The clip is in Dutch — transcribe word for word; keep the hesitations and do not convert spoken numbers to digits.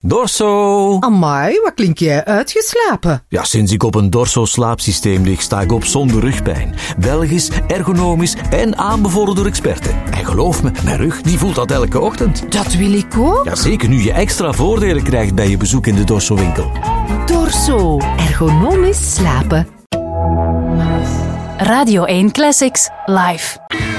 Dorso! Amai, wat klink jij uitgeslapen? Ja, sinds ik op een Dorso-slaapsysteem lig, sta ik op zonder rugpijn. Belgisch, ergonomisch en aanbevolen door experten. En geloof me, mijn rug die voelt dat elke ochtend. Dat wil ik ook. Ja, zeker nu je extra voordelen krijgt bij je bezoek in de Dorso-winkel. Dorso. Ergonomisch slapen. Radio één Classics live.